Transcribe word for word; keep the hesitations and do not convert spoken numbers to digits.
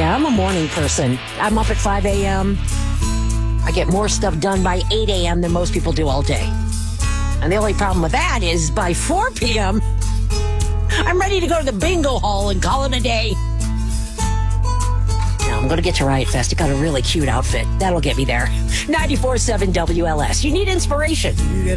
Yeah, I'm a morning person. I'm up at five a.m. I get more stuff done by eight a.m. than most people do all day. And the only problem with that is by four p.m., I'm ready to go to the bingo hall and call it a day. Now, I'm going to get to Riot Fest. It got a really cute outfit. That'll get me there. ninety-four point seven W L S. You need inspiration.